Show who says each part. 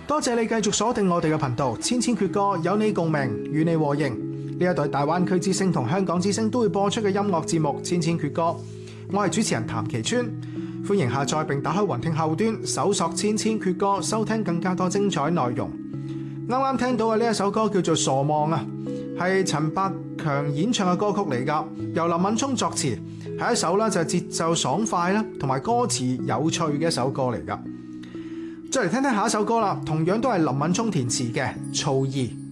Speaker 1: 多謝你繼續鎖定我哋嘅頻道，千千闕歌有你共鳴，與你和應。呢一對大灣區之聲同香港之聲都會播出嘅音樂節目《千千闕歌》，我係主持人譚其川，歡迎下載並打開雲聽後端搜索《千千闕歌》，收聽更加多精彩內容。啱啱聽到嘅呢一首歌叫做《傻望》啊，係陳百強演唱嘅歌曲嚟㗎，由林敏聰作詞，係一首啦就係節奏爽快啦，同埋歌詞有趣嘅一首歌嚟㗎。再嚟聽聽下一首歌啦，同樣都係林敏聰填詞嘅《曹兒》。